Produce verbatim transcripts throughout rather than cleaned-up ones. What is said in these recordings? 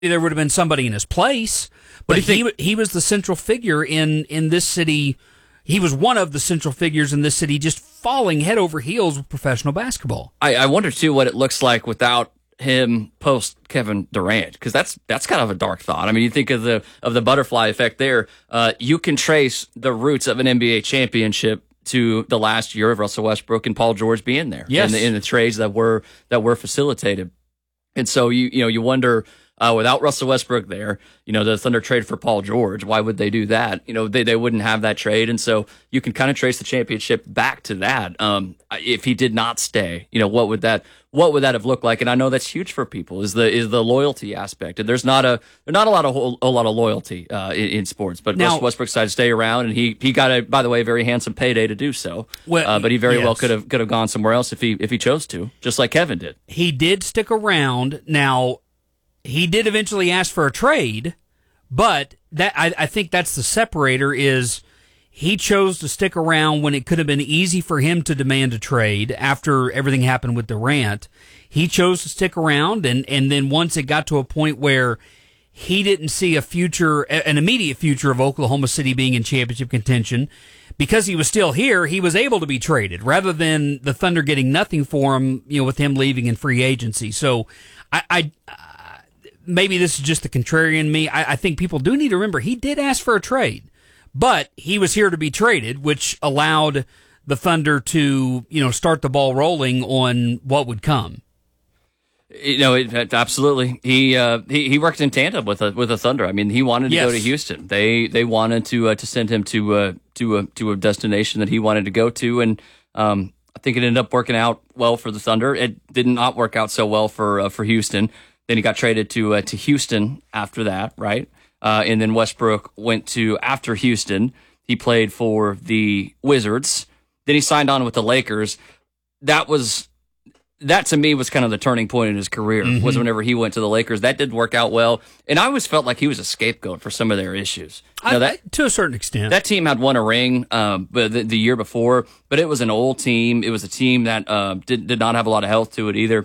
there would have been somebody in his place, but he he was the central figure in, in this city. He was one of the central figures in this city, just falling head over heels with professional basketball. I, I wonder, too, what it looks like without him post Kevin Durant, because that's that's kind of a dark thought. I mean, you think of the of the butterfly effect there. Uh, you can trace the roots of an N B A championship to the last year of Russell Westbrook and Paul George being there, yes, in the, in the trades that were that were facilitated. And so you you know you wonder, uh, without Russell Westbrook there, you know, the Thunder trade for Paul George. Why would they do that? You know, they they wouldn't have that trade, and so you can kind of trace the championship back to that. Um, if he did not stay, you know, what would that what would that have looked like? And I know that's huge for people is the is the loyalty aspect. And there's not a there's not a lot of a lot of loyalty uh, in, in sports. But now, Russell Westbrook decided to stay around, and he he got a, by the way, a very handsome payday to do so. Well, uh, but he very yes. well could have could have gone somewhere else if he if he chose to, just like Kevin did. He did stick around. Now, he did eventually ask for a trade, but that I, I think that's the separator is he chose to stick around when it could have been easy for him to demand a trade after everything happened with Durant. He chose to stick around, and, and then once it got to a point where he didn't see a future, an immediate future of Oklahoma City being in championship contention, because he was still here, he was able to be traded rather than the Thunder getting nothing for him, you know, with him leaving in free agency. So I, I maybe this is just the contrarian in me. I, I think people do need to remember he did ask for a trade, but he was here to be traded, which allowed the Thunder to, you know, start the ball rolling on what would come. You know, it, absolutely. He uh, he he worked in tandem with a with the Thunder. I mean, he wanted to yes. go to Houston. They they wanted to uh, to send him to uh, to a to a destination that he wanted to go to, and um, I think it ended up working out well for the Thunder. It did not work out so well for uh, for Houston. Then he got traded to uh, to Houston after that, right? Uh, and then Westbrook went to, after Houston, he played for the Wizards. Then he signed on with the Lakers. That was, that to me was kind of the turning point in his career, mm-hmm. was whenever he went to the Lakers. That didn't work out well. And I always felt like he was a scapegoat for some of their issues. I, you know, that, to a certain extent. That team had won a ring um, the, the year before, but it was an old team. It was a team that uh, did, did not have a lot of health to it either.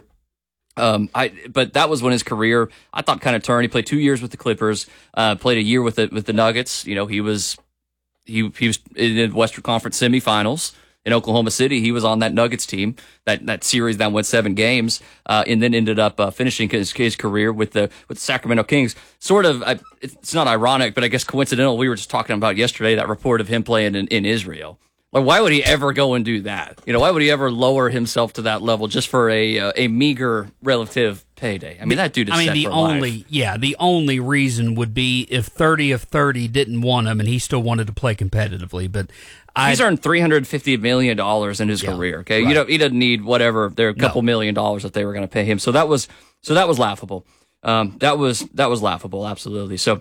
Um, I, but that was when his career, I thought, kind of turned. He played two years with the Clippers, uh, played a year with the, with the Nuggets. You know, he was, he, he was in the Western Conference semifinals in Oklahoma City. He was on that Nuggets team, that, that series that went seven games, uh, and then ended up, uh, finishing his, his career with the, with the Sacramento Kings. Sort of, I, it's not ironic, but I guess coincidental. We were just talking about yesterday that report of him playing in, in Israel. Like, why would he ever go and do that? You know, why would he ever lower himself to that level just for a uh, a meager relative payday? I mean, that dude is I mean, set the for only life. yeah, the only reason would be if thirty of thirty didn't want him and he still wanted to play competitively. But he's earned three hundred fifty million dollars in his yeah, career. Okay, right. you know, he doesn't need whatever there are a couple no. million dollars that they were going to pay him. So that was so that was laughable. Um, that was that was laughable, absolutely. So.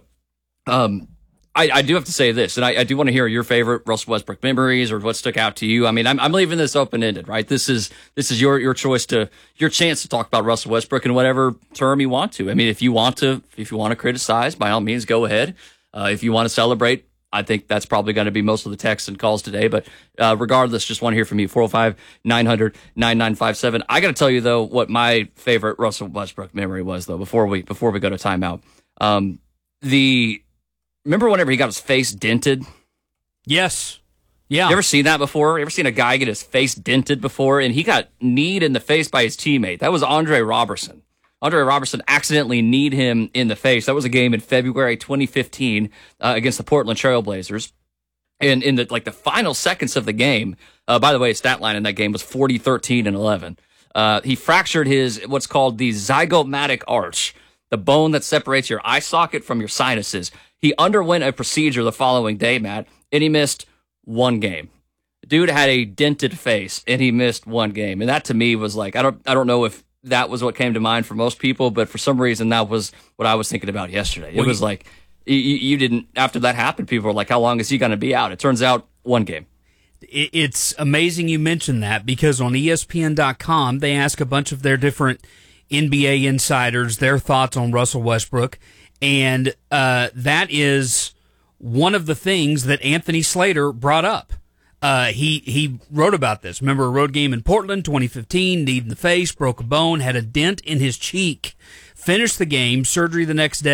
Um, I, I do have to say this, and I, I do want to hear your favorite Russell Westbrook memories or what stuck out to you. I mean, I'm, I'm leaving this open-ended, right? This is this is your your choice to your chance to talk about Russell Westbrook in whatever term you want to. I mean, if you want to if you want to criticize, by all means, go ahead. Uh, if you want to celebrate, I think that's probably going to be most of the texts and calls today. But uh, regardless, just want to hear from you. four oh five, nine hundred, ninety-nine fifty-seven. I got to tell you though what my favorite Russell Westbrook memory was though. Before we before we go to timeout, um, the Remember whenever he got his face dented? Yes. Yeah. You ever seen that before? You ever seen a guy get his face dented before? And he got kneed in the face by his teammate. That was Andre Robertson. Andre Robertson accidentally kneed him in the face. That was a game in February twenty fifteen uh, against the Portland Trail Blazers. And in the like the final seconds of the game, uh, by the way, his stat line in that game was forty, thirteen, and eleven. Uh, he fractured his what's called the zygomatic arch, the bone that separates your eye socket from your sinuses. He underwent a procedure the following day, Matt, and he missed one game. The dude had a dented face, and he missed one game. And that to me was like, I don't I don't know if that was what came to mind for most people, but for some reason that was what I was thinking about yesterday. It well, was like, you, you didn't, after that happened, people were like, how long is he going to be out? It turns out one game. It's amazing you mentioned that because on E S P N dot com, they ask a bunch of their different N B A insiders their thoughts on Russell Westbrook. And uh, that is one of the things that Anthony Slater brought up. Uh, he he wrote about this. Remember a road game in Portland, twenty fifteen, knee in the face, broke a bone, had a dent in his cheek, finished the game, surgery the next day.